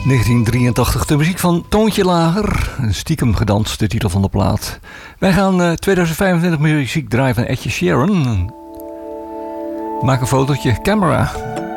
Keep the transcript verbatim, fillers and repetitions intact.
negentien drieëntachtig, de muziek van Toontje Lager. Stiekem gedanst, de titel van de plaat. Wij gaan uh, tweeduizend vijfentwintig muziek draaien van Edje Sheeran. Maak een fotootje, camera.